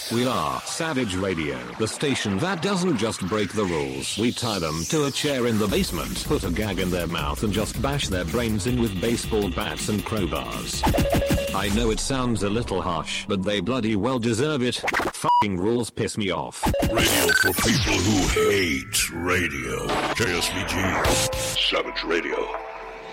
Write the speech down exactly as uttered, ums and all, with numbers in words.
We are Savage Radio, the station that doesn't just break the rules. We tie them to a chair in the basement, put a gag in their mouth and just bash their brains in with baseball bats and crowbars. I know it sounds a little harsh, but they bloody well deserve it. Fucking rules piss me off. Radio for people who hate radio. K S V G. Savage Radio.